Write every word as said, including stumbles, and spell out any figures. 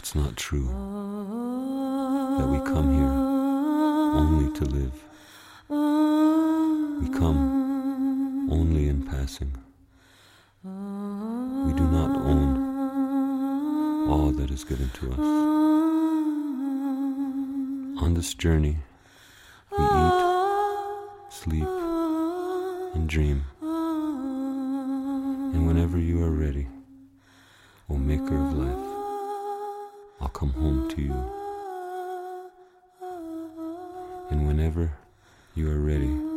it's not true that we come here only to live. We come only in passing. We do not own all that is given to us. On this journey, we eat, sleep, and dream. And whenever you are ready, O Maker of life, I'll come home to you. And whenever you are ready,